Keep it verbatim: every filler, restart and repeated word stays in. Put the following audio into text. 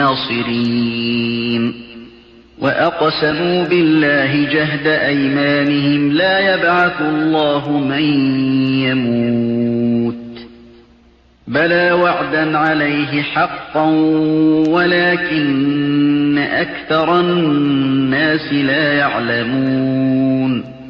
ناصرين وأقسموا بالله جهد أيمانهم لا يبعث الله من يموت بلى وعدا عليه حقا ولكن أكثر الناس لا يعلمون